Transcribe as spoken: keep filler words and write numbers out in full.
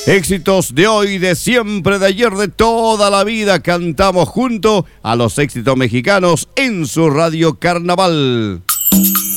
Éxitos de hoy, de siempre, de ayer, de toda la vida. Cantamos junto a los éxitos mexicanos en su Radio Carnaval.